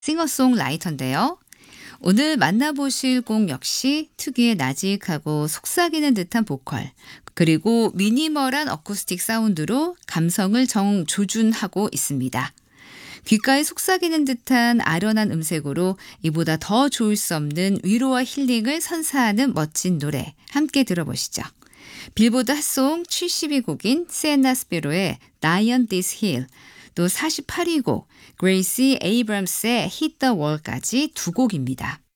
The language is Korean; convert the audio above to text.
싱어송라이터인데요. 오늘 만나보실 곡 역시 특유의 나직하고 속삭이는 듯한 보컬, 그리고 미니멀한 어쿠스틱 사운드로 감성을 정조준하고 있습니다. 귓가에 속삭이는 듯한 아련한 음색으로 이보다 더 좋을 수 없는 위로와 힐링을 선사하는 멋진 노래 함께 들어보시죠. 빌보드 핫송 70위 곡인 시엔나 스피로의 Die on This Hill, 또 48위 곡 그레이시 에이브럼스의 Hit the Wall까지 두 곡입니다.